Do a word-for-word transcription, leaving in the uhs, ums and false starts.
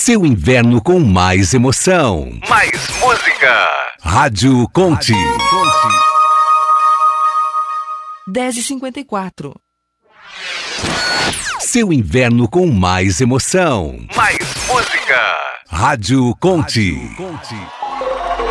Seu inverno com mais emoção. Mais música. Rádio Conte. dez e cinquenta e quatro. Seu inverno com mais emoção. Mais música. Rádio Conte.